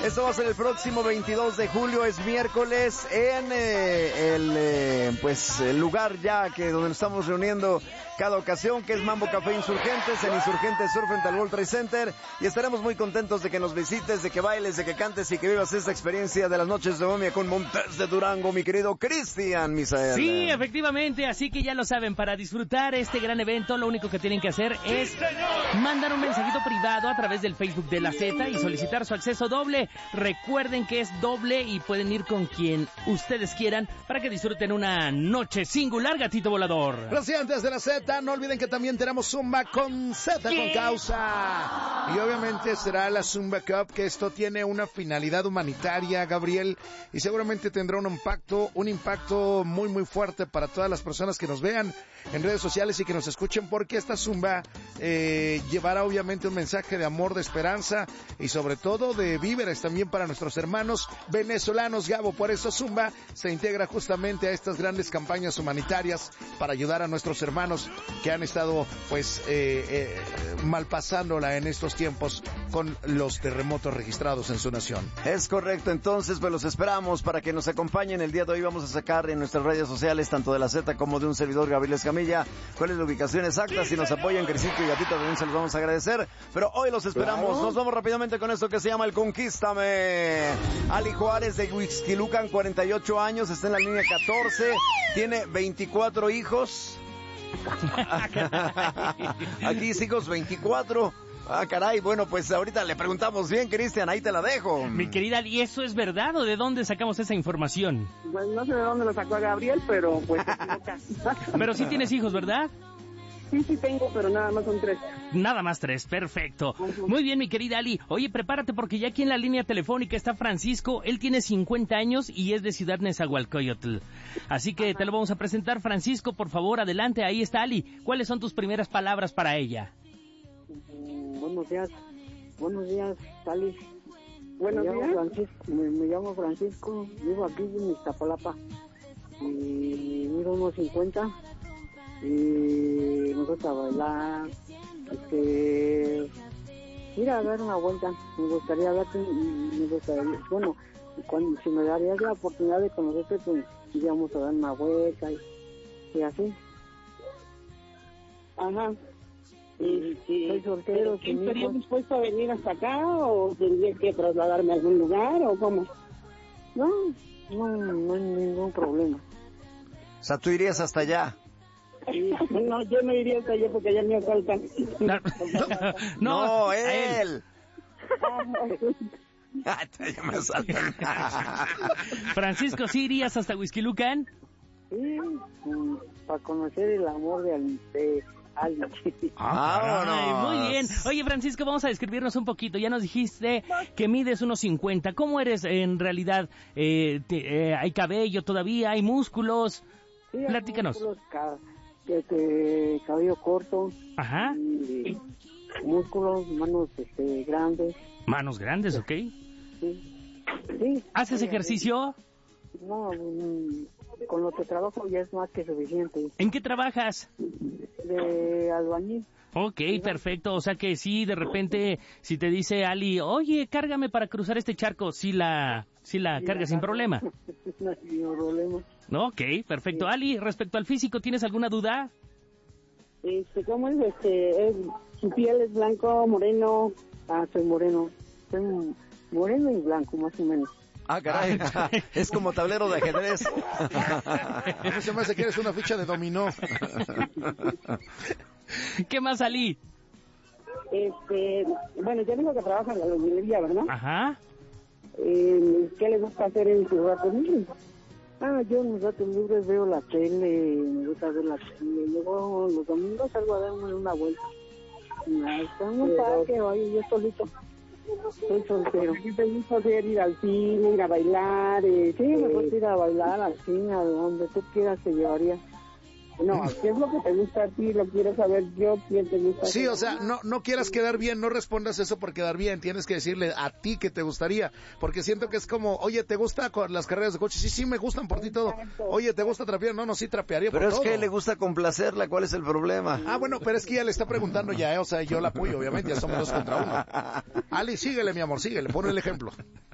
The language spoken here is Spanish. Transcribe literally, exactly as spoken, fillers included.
Esto va a ser el próximo veintidós de julio, es miércoles, en eh, el eh, pues el lugar ya que donde nos estamos reuniendo cada ocasión, que es Mambo Café Insurgentes, en Insurgentes Sur frente al World Trade Center, y estaremos muy contentos de que nos visites, de que bailes, de que cantes y que vivas esta experiencia de las noches de Momia con Montes de Durango, mi querido Cristian Misael. Sí, efectivamente, así que ya lo saben, para disfrutar este gran evento, lo único que tienen que hacer es mandar un mensajito privado a través del Facebook de La Z y solicitar su acceso doble. Recuerden que es doble y pueden ir con quien ustedes quieran para que disfruten una noche singular, gatito volador. Residentes de La Z, no olviden que también tenemos Zumba con Z, con causa. Y obviamente será la Zumba Cup, que esto tiene una finalidad humanitaria, Gabriel, y seguramente tendrá un impacto, un impacto muy muy fuerte para todas las personas que nos vean en redes sociales y que nos escuchen, porque esta Zumba eh, llevará obviamente un mensaje de amor, de esperanza y sobre todo de víveres también para nuestros hermanos venezolanos, Gabo. Por eso Zumba se integra justamente a estas grandes campañas humanitarias para ayudar a nuestros hermanos que han estado pues eh, eh, malpasándola en estos tiempos con los terremotos registrados en su nación. Es correcto, entonces pues los esperamos para que nos acompañen. El día de hoy vamos a sacar en nuestras redes sociales, tanto de La Z como de un servidor, Gabriel Escamilla, cuál es la ubicación exacta. Si nos apoyan, Crisito y Gatito, también se los vamos a agradecer, pero hoy los esperamos. Claro. Nos vamos rápidamente con esto que se llama el Conquístame. Ali Juárez de Huixquilucan, cuarenta y ocho años, está en la línea catorce, tiene veinticuatro hijos. Aquí hijos veinticuatro. Ah, caray, bueno, pues ahorita le preguntamos bien, Cristian, ahí te la dejo. Mi querida, ¿y eso es verdad o de dónde sacamos esa información? Pues no sé de dónde lo sacó Gabriel, pero pues se equivoca. Pero sí tienes hijos, ¿verdad? Sí, sí tengo, pero nada más son tres. Nada más tres, perfecto. Uh-huh. Muy bien, mi querida Ali. Oye, prepárate porque ya aquí en la línea telefónica está Francisco. Él tiene cincuenta años y es de Ciudad Nezahualcóyotl. Así que Ajá. te lo vamos a presentar. Francisco, por favor, adelante. Ahí está Ali. ¿Cuáles son tus primeras palabras para ella? Mm, buenos días. Buenos días, Ali. Buenos me días. Llamo Francisco, me, me llamo Francisco. Vivo aquí en Iztapalapa. Y mido unos cincuenta. Y me gusta bailar, este, ir a dar una vuelta, me gustaría darte, me gustaría, bueno, cuando, si me darías la oportunidad de conocerte, pues íbamos a dar una vuelta y, y así. Ajá. Y, y, soy soltero, sin hijos. ¿Estarías dispuesto a venir hasta acá o tendría que trasladarme a algún lugar o cómo? No, no, no hay ningún problema. O sea, tú irías hasta allá. No, yo no iría hasta allá porque allá me faltan. No, no, no él. Ya me saltan. Francisco, ¿sí irías hasta Huixquilucan? Sí, um, para conocer el amor de, de alguien. Ah, no. Muy bien. Oye, Francisco, vamos a describirnos un poquito. Ya nos dijiste que mides unos cincuenta. ¿Cómo eres en realidad? Eh, te, eh, ¿Hay cabello todavía? ¿Hay músculos? Sí, platícanos. Músculos, ca- este, cabello corto. Ajá. Y músculos, manos este, grandes. Manos grandes, ¿ok? Sí. Sí. ¿Haces sí, ejercicio? No, mm, con lo que trabajo ya es más que suficiente. ¿En qué trabajas? De albañil. Ok, perfecto. O sea que sí, de repente, si te dice Ali, oye, cárgame para cruzar este charco, sí la, sí la sí, cargas sin problema. No, sin problema. Ok, perfecto. Sí. Ali, respecto al físico, ¿tienes alguna duda? Este, ¿cómo es? Este, es, su piel es blanco, moreno. Ah, soy moreno. Soy moreno y blanco, más o menos. Ah, caray, es como tablero de ajedrez. Eso se me hace que eres una ficha de dominó. ¿Qué más, Ali? Este, bueno, ya dijo que trabaja en la albañilería, ¿verdad? Ajá. Eh, ¿Qué le gusta hacer en sus ratos libres? Ah, yo en mis ratos libres veo la tele, me gusta ver la tele. Luego los domingos salgo a darme una vuelta. Está en un parque, oye, yo solito. Soy soltero. ¿Qué te gusta hacer? Ir al cine, ir a bailar. Eh, sí, me gusta ir a bailar al cine, a donde tú quieras te llevaría. No, ¿qué es lo que te gusta a ti? Lo quiero saber yo, ¿quién te gusta? Sí, o sea, no no quieras quedar bien, no respondas eso por quedar bien, tienes que decirle a ti que te gustaría, porque siento que es como, oye, ¿te gusta las carreras de coche? Sí, sí, me gustan por ti todo. Oye, ¿te gusta trapear? No, no, sí, trapearía por todo. Pero es que le gusta complacerla, ¿cuál es el problema? Ah, bueno, pero es que ella le está preguntando ya, ¿eh? O sea, yo la apoyo, obviamente, ya somos dos contra uno. Ali, síguele, mi amor, síguele, pon el ejemplo.